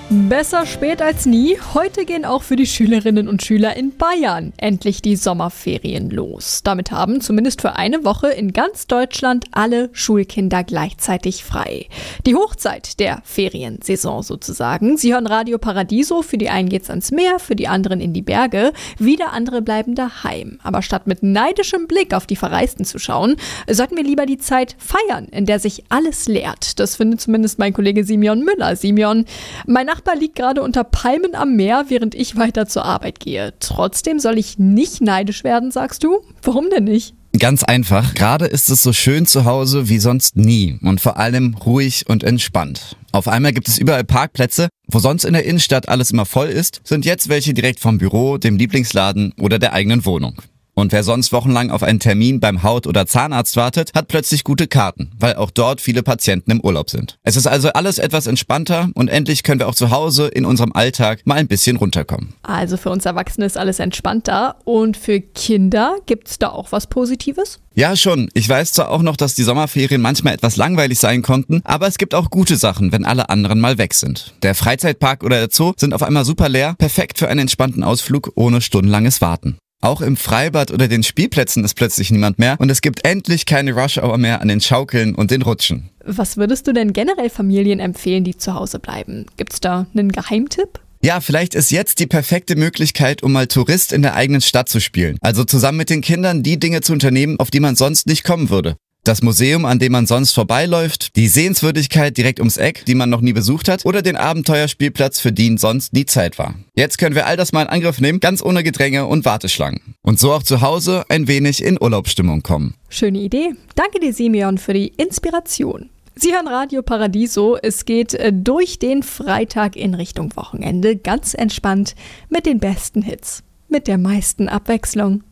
Besser spät als nie. Heute gehen auch für die Schülerinnen und Schüler in Bayern endlich die Sommerferien los. Damit haben zumindest für eine Woche in ganz Deutschland alle Schulkinder gleichzeitig frei. Die Hochzeit der Feriensaison sozusagen. Sie hören Radio Paradiso. Für die einen geht's ans Meer, für die anderen in die Berge. Wieder andere bleiben daheim. Aber statt mit neidischem Blick auf die Verreisten zu schauen, sollten wir lieber die Zeit feiern, in der sich alles leert. Das findet zumindest mein Kollege Simeon Müller. Simeon, mein Nachbar liegt gerade unter Palmen am Meer, während ich weiter zur Arbeit gehe. Trotzdem soll ich nicht neidisch werden, sagst du? Warum denn nicht? Ganz einfach. Gerade ist es so schön zu Hause wie sonst nie und vor allem ruhig und entspannt. Auf einmal gibt es überall Parkplätze. Wo sonst in der Innenstadt alles immer voll ist, sind jetzt welche direkt vom Büro, dem Lieblingsladen oder der eigenen Wohnung. Und wer sonst wochenlang auf einen Termin beim Haut- oder Zahnarzt wartet, hat plötzlich gute Karten, weil auch dort viele Patienten im Urlaub sind. Es ist also alles etwas entspannter und endlich können wir auch zu Hause in unserem Alltag mal ein bisschen runterkommen. Also für uns Erwachsene ist alles entspannter. Und für Kinder gibt's da auch was Positives? Ja, schon. Ich weiß zwar auch noch, dass die Sommerferien manchmal etwas langweilig sein konnten, aber es gibt auch gute Sachen, wenn alle anderen mal weg sind. Der Freizeitpark oder der Zoo sind auf einmal super leer, perfekt für einen entspannten Ausflug ohne stundenlanges Warten. Auch im Freibad oder den Spielplätzen ist plötzlich niemand mehr und es gibt endlich keine Rush-Hour mehr an den Schaukeln und den Rutschen. Was würdest du denn generell Familien empfehlen, die zu Hause bleiben? Gibt's da einen Geheimtipp? Ja, vielleicht ist jetzt die perfekte Möglichkeit, um mal Tourist in der eigenen Stadt zu spielen. Also zusammen mit den Kindern die Dinge zu unternehmen, auf die man sonst nicht kommen würde. Das Museum, an dem man sonst vorbeiläuft, die Sehenswürdigkeit direkt ums Eck, die man noch nie besucht hat, oder den Abenteuerspielplatz, für den sonst nie Zeit war. Jetzt können wir all das mal in Angriff nehmen, ganz ohne Gedränge und Warteschlangen. Und so auch zu Hause ein wenig in Urlaubsstimmung kommen. Schöne Idee. Danke dir, Simeon, für die Inspiration. Sie hören Radio Paradiso. Es geht durch den Freitag in Richtung Wochenende, ganz entspannt mit den besten Hits, mit der meisten Abwechslung.